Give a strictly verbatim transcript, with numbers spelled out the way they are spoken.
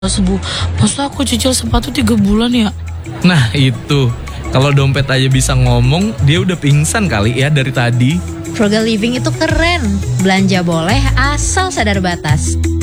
Sebu, masa aku cicil sepatu tiga bulan ya? Nah itu, kalau dompet aja bisa ngomong, dia udah pingsan kali ya dari tadi. Frugal living itu keren, belanja boleh asal sadar batas.